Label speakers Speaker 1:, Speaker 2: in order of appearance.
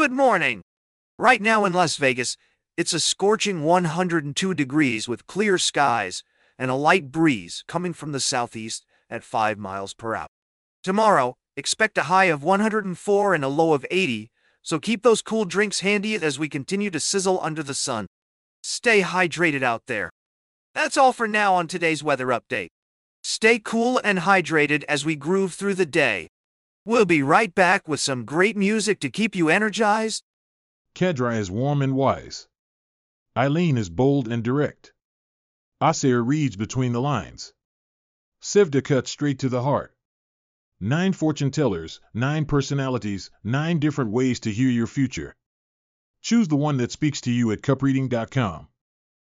Speaker 1: Good morning. Right now in Las Vegas, it's a scorching 102 degrees with clear skies and a light breeze coming from the southeast at 5 miles per hour. Tomorrow, expect a high of 104 and a low of 80, so keep those cool drinks handy as we continue to sizzle under the sun. Stay hydrated out there. That's all for now on today's weather update. Stay cool and hydrated as we groove through the day. We'll be right back with some great music to keep you energized.
Speaker 2: Kedra is warm and wise. Eileen is bold and direct. Asir reads between the lines. Sivda cuts straight to the heart. 9 fortune tellers, 9 personalities, 9 different ways to hear your future. Choose the one that speaks to you at cupreading.com.